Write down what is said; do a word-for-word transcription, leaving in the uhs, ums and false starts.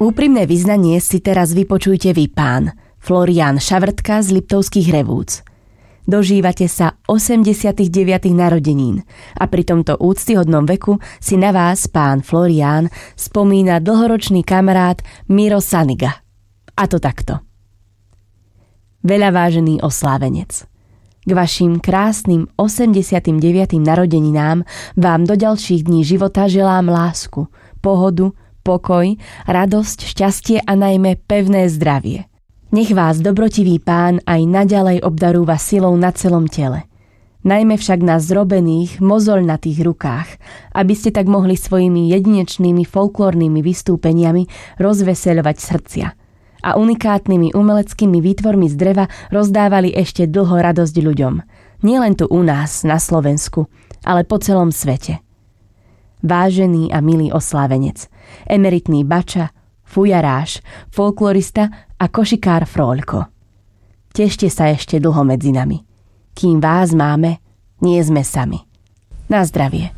Úprimné vyznanie si teraz vypočujte vy, pán Florián Šavrtka z Liptovských Revúc. Dožívate sa osemdesiatych deviatych narodenín a pri tomto úctyhodnom veku si na vás, pán Florián, spomína dlhoročný kamarát Miro Saniga. A to takto. Veľa vážený oslávenec. K vašim krásnym osemdesiatym deviatym narodeninám vám do ďalších dní života želám lásku, pohodu, pokoj, radosť, šťastie a najmä pevné zdravie. Nech vás dobrotivý pán aj naďalej obdarúva silou na celom tele. Najmä však na zrobených, mozoľnatých rukách, aby ste tak mohli svojimi jedinečnými folklórnymi vystúpeniami rozveseľovať srdcia a unikátnymi umeleckými výtvormi z dreva rozdávali ešte dlho radosť ľuďom. Nielen tu u nás, na Slovensku, ale po celom svete. Vážený a milý oslávenec, emeritný bača, fujaráš, folklorista a košikár Froľko. Tešte sa ešte dlho medzi nami. Kým vás máme, nie sme sami. Na zdravie.